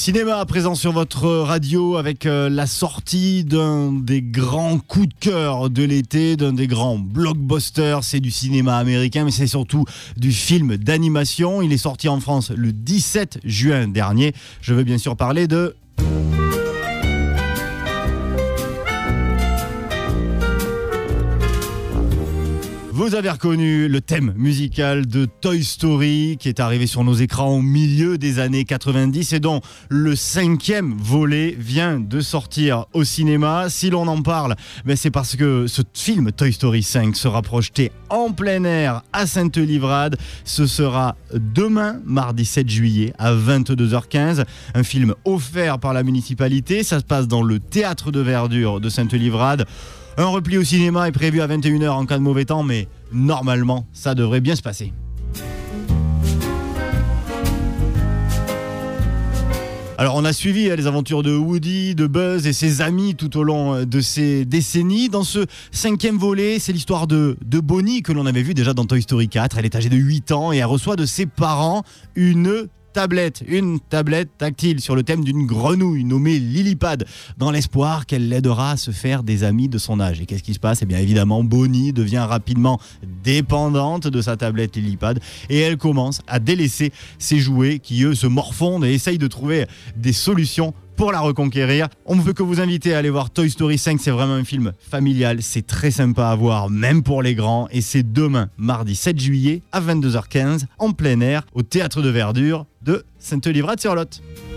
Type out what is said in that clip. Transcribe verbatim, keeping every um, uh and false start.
Cinéma à présent sur votre radio avec euh, la sortie d'un des grands coups de cœur de l'été, d'un des grands blockbusters. C'est du cinéma américain, mais c'est surtout du film d'animation. Il est sorti en France le dix-sept juin dernier. Je veux bien sûr parler de... Vous avez reconnu le thème musical de Toy Story qui est arrivé sur nos écrans au milieu des années quatre-vingt-dix et dont le cinquième volet vient de sortir au cinéma. Si l'on en parle, ben c'est parce que ce film Toy Story cinq sera projeté en plein air à Sainte-Livrade. Ce sera demain, mardi sept juillet à vingt-deux heures quinze. Un film offert par la municipalité. Ça se passe dans le théâtre de verdure de Sainte-Livrade. Un repli au cinéma est prévu à vingt et une heures en cas de mauvais temps, mais normalement, ça devrait bien se passer. Alors on a suivi les aventures de Woody, de Buzz et ses amis tout au long de ces décennies. Dans ce cinquième volet, c'est l'histoire de, de Bonnie que l'on avait vu déjà dans Toy Story quatre. Elle est âgée de huit ans et elle reçoit de ses parents une tablette, une tablette tactile sur le thème d'une grenouille nommée Lillipad, dans l'espoir qu'elle l'aidera à se faire des amis de son âge. Et qu'est-ce qui se passe ? Eh bien évidemment, Bonnie devient rapidement dépendante de sa tablette Lillipad et elle commence à délaisser ses jouets qui eux se morfondent et essayent de trouver des solutions pour la reconquérir. On ne peut que vous inviter à aller voir Toy Story cinq, c'est vraiment un film familial, c'est très sympa à voir, même pour les grands, et c'est demain, mardi sept juillet, à vingt-deux heures quinze, en plein air, au Théâtre de Verdure de Sainte-Livrade-sur-Lot.